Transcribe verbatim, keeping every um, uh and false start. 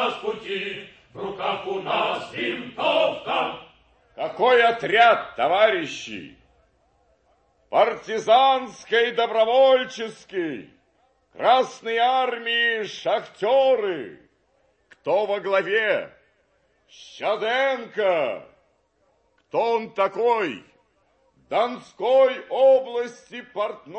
нас пути, в руках у нас винтовка. Какой отряд, товарищи? Партизанский, добровольческий, Красной армии, шахтеры. Кто во главе? Щаденко. Кто он такой? Донской области портной